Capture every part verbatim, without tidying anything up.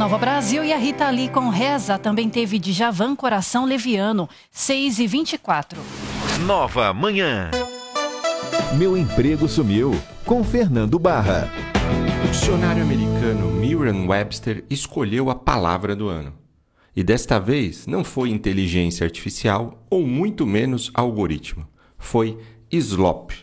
Nova Brasil e a Rita Lee com Reza. Também teve Djavan, Coração Leviano, seis e vinte e quatro. Nova Manhã. Meu Emprego Sumiu, com Fernando Barra. O dicionário americano Merriam-Webster escolheu a palavra do ano. E desta vez não foi inteligência artificial ou muito menos algoritmo. Foi slop.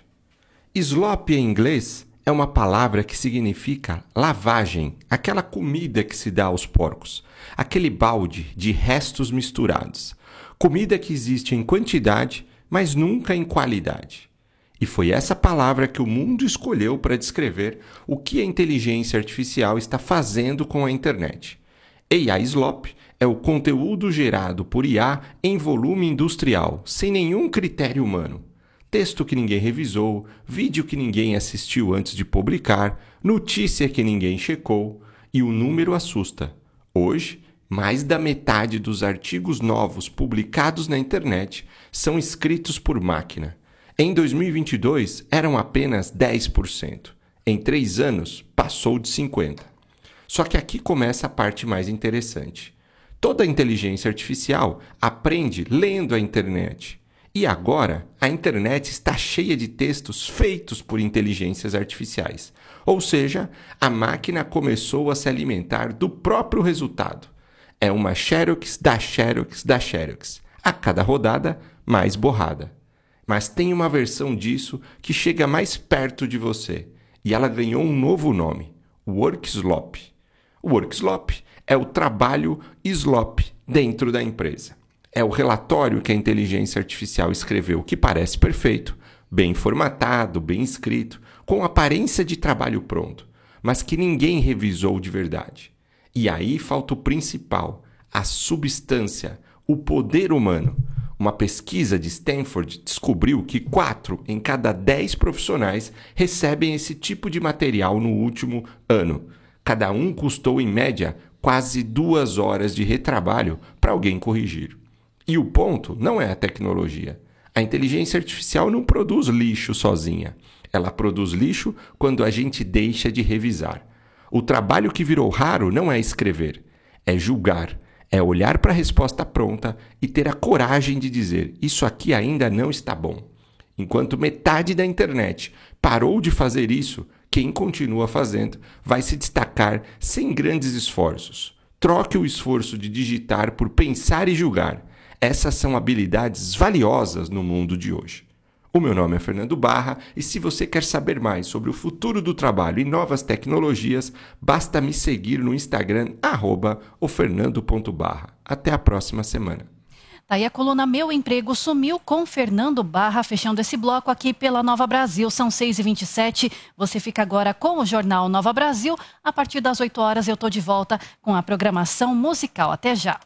Slop em inglês é uma palavra que significa lavagem, aquela comida que se dá aos porcos, aquele balde de restos misturados. Comida que existe em quantidade, mas nunca em qualidade. E foi essa palavra que o mundo escolheu para descrever o que a inteligência artificial está fazendo com a internet. A I slop é o conteúdo gerado por I A em volume industrial, sem nenhum critério humano. Texto que ninguém revisou, vídeo que ninguém assistiu antes de publicar, notícia que ninguém checou, e o número assusta. Hoje, mais da metade dos artigos novos publicados na internet são escritos por máquina. Em dois mil e vinte e dois, eram apenas dez por cento. Em três anos, passou de cinquenta por cento. Só que aqui começa a parte mais interessante. Toda inteligência artificial aprende lendo a internet. E agora, a internet está cheia de textos feitos por inteligências artificiais. Ou seja, a máquina começou a se alimentar do próprio resultado. É uma Xerox da Xerox da Xerox. A cada rodada, mais borrada. Mas tem uma versão disso que chega mais perto de você. E ela ganhou um novo nome, Workslop. O Workslop é o trabalho slop dentro da empresa. É o relatório que a inteligência artificial escreveu, que parece perfeito, bem formatado, bem escrito, com aparência de trabalho pronto, mas que ninguém revisou de verdade. E aí falta o principal, a substância, o poder humano. Uma pesquisa de Stanford descobriu que quatro em cada dez profissionais recebem esse tipo de material no último ano. Cada um custou, em média, quase duas horas de retrabalho para alguém corrigir. E o ponto não é a tecnologia. A inteligência artificial não produz lixo sozinha. Ela produz lixo quando a gente deixa de revisar. O trabalho que virou raro não é escrever, é julgar. É olhar para a resposta pronta e ter a coragem de dizer: isso aqui ainda não está bom. Enquanto metade da internet parou de fazer isso, quem continua fazendo vai se destacar sem grandes esforços. Troque o esforço de digitar por pensar e julgar. Essas são habilidades valiosas no mundo de hoje. O meu nome é Fernando Barra e se você quer saber mais sobre o futuro do trabalho e novas tecnologias, basta me seguir no Instagram, arroba o fernando ponto barra. Até a próxima semana. Tá aí a coluna Meu Emprego Sumiu com Fernando Barra, fechando esse bloco aqui pela Nova Brasil. São seis e vinte e sete, você fica agora com o Jornal Nova Brasil. A partir das oito horas eu tô de volta com a programação musical. Até já.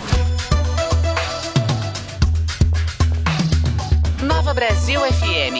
Nova Brasil F M.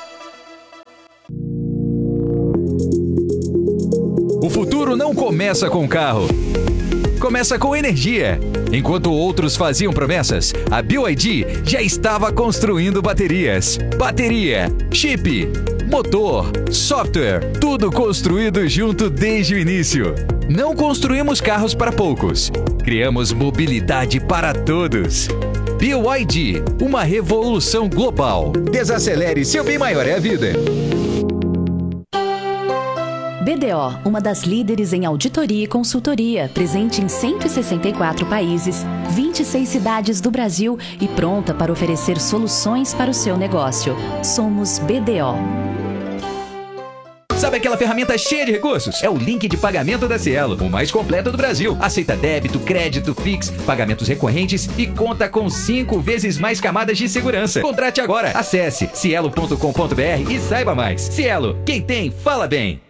O futuro não começa com carro. Começa com energia. Enquanto outros faziam promessas, a B Y D já estava construindo baterias. Bateria, chip, motor, software, tudo construído junto desde o início. Não construímos carros para poucos. Criamos mobilidade para todos. B Y D, uma revolução global. Desacelere, seu bem maior é a vida. B D O, uma das líderes em auditoria e consultoria, presente em cento e sessenta e quatro países, vinte e seis cidades do Brasil e pronta para oferecer soluções para o seu negócio. Somos B D O. Sabe aquela ferramenta cheia de recursos? É o link de pagamento da Cielo, o mais completo do Brasil. Aceita débito, crédito, Pix, pagamentos recorrentes e conta com cinco vezes mais camadas de segurança. Contrate agora. Acesse cielo ponto com ponto br e saiba mais. Cielo, quem tem, fala bem.